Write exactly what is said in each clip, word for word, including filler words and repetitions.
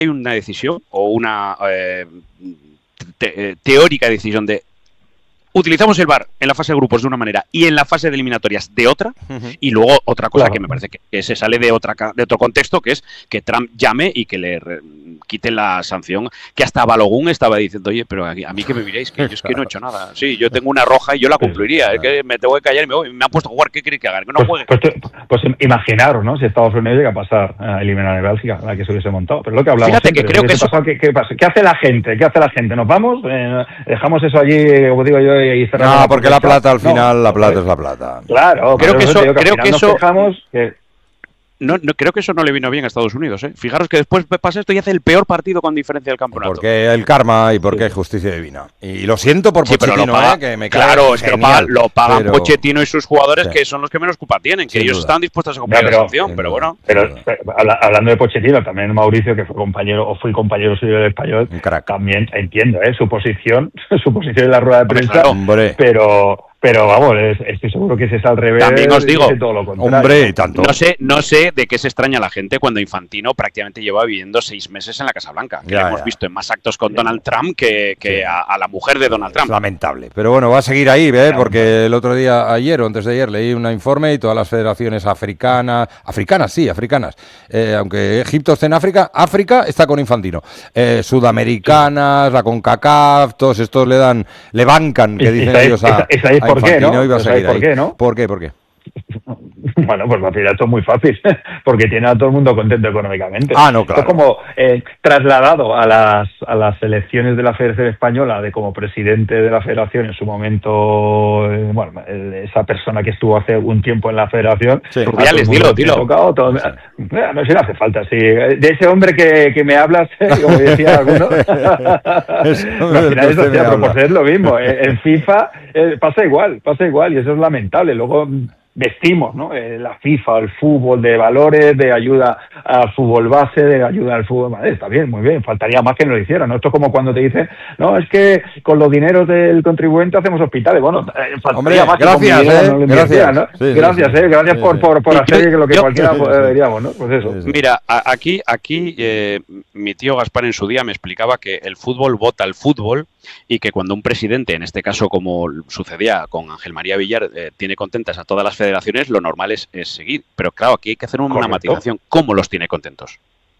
hay una decisión o una eh, te, teórica decisión de utilizamos el V A R en la fase de grupos de una manera y en la fase de eliminatorias de otra, uh-huh. y luego otra cosa claro. que me parece que, que se sale de, otra, de otro contexto, que es que Trump llame y que le re, quiten la sanción, que hasta Balogun estaba diciendo, oye, pero a, a mí que me miréis, que yo es que no he hecho nada. Sí, yo tengo una roja y yo la cumpliría, es que me tengo que callar y me voy, me han puesto a jugar, ¿qué queréis que haga? Que no juegue. Pues, pues, pues, pues imaginaros, ¿no? Si Estados Unidos llega a pasar a eliminar a Bélgica, la que se hubiese montado. Pero es lo que hablamos Fíjate siempre, que creo que eso... pasado, ¿qué, qué, pasa? ¿Qué hace la gente? ¿Qué hace la gente? ¿Nos vamos? Eh, ¿Dejamos eso allí, como digo yo, y cerramos? No, porque la plata al final, no, la plata es la plata. Claro, creo que eso, digo que creo que eso, dejamos que... no, no, creo que eso no le vino bien a Estados Unidos, ¿eh? Fijaros que después pasa esto y hace el peor partido con diferencia del campeonato. Porque el karma y porque hay justicia divina. Y lo siento por sí, Pochettino, paga, ¿eh? Que me claro, es que lo pagan, lo pagan pero... Pochettino y sus jugadores, sí. que son los que menos culpa tienen, que Sin ellos duda. están dispuestos a cumplir no, pero, la sanción, pero bueno. Pero, pero hablando de Pochettino, también Mauricio, que fue compañero o fui compañero suyo del Español, también entiendo, ¿eh? Su posición, su posición en la rueda de prensa, claro. Hombre. pero... Pero vamos, estoy seguro que si es al revés. También os digo, todo lo contrario. Hombre, y tanto. No sé, no sé de qué se extraña la gente cuando Infantino prácticamente lleva viviendo seis meses en la Casa Blanca. Que ya, hemos ya. visto en más actos con Donald Trump que, que sí. a, a la mujer de Donald Trump. Es lamentable. Pero bueno, va a seguir ahí, ¿eh? Porque el otro día, ayer o antes de ayer, leí un informe y todas las federaciones africanas, africanas, sí, africanas, eh, aunque Egipto esté en África, África está con Infantino. Eh, sudamericanas, sí. la CONCACAF, todos estos le dan, le bancan, que dicen esa, ellos a, esa, esa es a por Infantino qué, ¿no? y va a seguir ¿Por ahí. qué, no? ¿Por qué? ¿Por qué? Bueno, pues al final esto es muy fácil, porque tiene a todo el mundo contento económicamente. Ah, no, claro. Esto es como eh, trasladado a las a las elecciones de la Federación Española, de como presidente de la Federación en su momento, eh, bueno, esa persona que estuvo hace un tiempo en la Federación. Sí. Rubiales, dilo, dilo. Tocado, todo, sí. No, no, si no hace falta, sí. De ese hombre que, que me hablas, como decía alguno, al final eso, tía, pero por ser lo mismo. En FIFA eh, pasa igual, pasa igual, y eso es lamentable. Luego vestimos, ¿no? Eh, la FIFA, el fútbol de valores, de ayuda al fútbol base, de ayuda al fútbol madre, está bien, muy bien, faltaría más que no lo hicieran, ¿no? Esto es como cuando te dicen, no, es que con los dineros del contribuyente hacemos hospitales. Bueno, eh, faltaría Hombre, más gracias, que con eh, no lo gracias, ¿no? sí, gracias, sí, sí. eh, gracias sí, por, sí. por, por hacer yo, lo que yo, cualquiera yo, deberíamos, ¿no? Pues eso. Sí, sí. Mira, a, aquí, aquí eh, mi tío Gaspar en su día me explicaba que el fútbol vota al fútbol y que cuando un presidente, en este caso como sucedía con Ángel María Villar, eh, tiene contentas a todas las federaciones, lo normal es, es seguir. Pero claro, aquí hay que hacer una Correcto. matización. ¿Cómo los tiene contentos?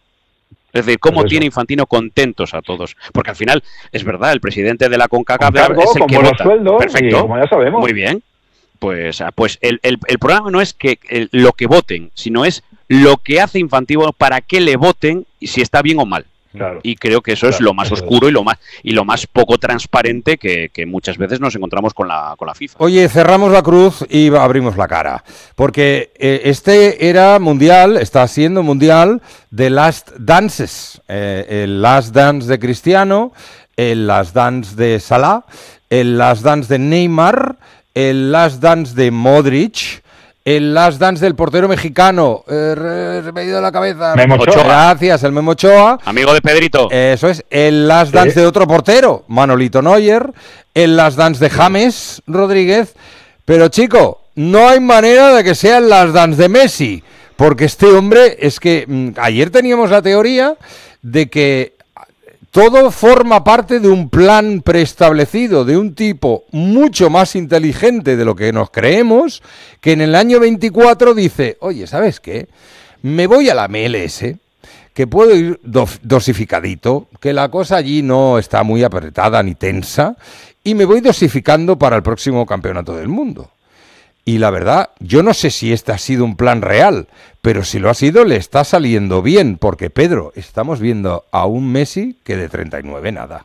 Es decir, ¿cómo pues tiene Infantino contentos a todos? Porque al final, es verdad, el presidente de la CONCACAF es el que como vota. Los sueldos, perfecto, y como ya sabemos. Muy bien. Pues, pues el, el, el problema no es que el, lo que voten, sino es lo que hace Infantino para que le voten y si está bien o mal. Claro. Y creo que eso claro, es lo más eso oscuro es. y lo más y lo más poco transparente que, que muchas veces nos encontramos con la con la FIFA. Oye, cerramos la cruz y abrimos la cara, porque eh, este era mundial, está siendo mundial de Last Dances, eh, el Last Dance de Cristiano, el Last Dance de Salah, el Last Dance de Neymar, el Last Dance de Modric. El Last Dance del portero mexicano, eh, me ha ido la cabeza. Memo Ochoa. Gracias, el Memo Ochoa. Amigo de Pedrito. Eso es. El Last Dance ¿Sí? de otro portero, Manolito Neuer. El Last Dance de James Rodríguez. Pero chico, no hay manera de que sea el Last Dance de Messi. Porque este hombre, es que mmm, ayer teníamos la teoría de que todo forma parte de un plan preestablecido, de un tipo mucho más inteligente de lo que nos creemos, que en el año veinticuatro dice, oye, ¿sabes qué? Me voy a la M L S, que puedo ir dosificadito, que la cosa allí no está muy apretada ni tensa, y me voy dosificando para el próximo campeonato del mundo. Y la verdad, yo no sé si este ha sido un plan real, pero si lo ha sido, le está saliendo bien, porque Pedro, estamos viendo a un Messi que de treinta y nueve nada.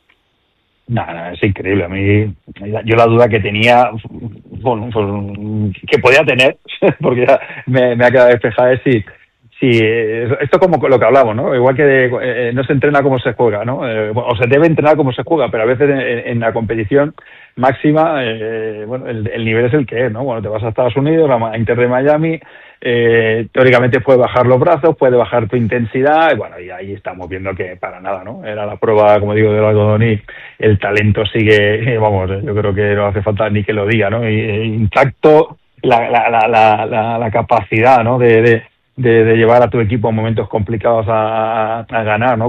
No, no, es increíble. A mí, yo la duda que tenía, bueno, pues, que podía tener, porque ya me, me ha quedado despejada, es si, si esto como lo que hablamos, ¿no? Igual que de, eh, no se entrena como se juega, ¿no? Eh, o se debe entrenar como se juega, pero a veces en, en la competición máxima, eh, bueno, el, el nivel es el que es, ¿no? Bueno, te vas a Estados Unidos, a Inter de Miami, eh, teóricamente puedes bajar los brazos, puedes bajar tu intensidad, y bueno, y ahí estamos viendo que para nada, ¿no? Era la prueba, como digo, del algodón y el talento sigue, vamos, yo creo que no hace falta ni que lo diga, ¿no? Y, e intacto la, la, la, la, la, la capacidad, ¿no? De, de de, de llevar a tu equipo en momentos complicados a, a, a ganar, ¿no?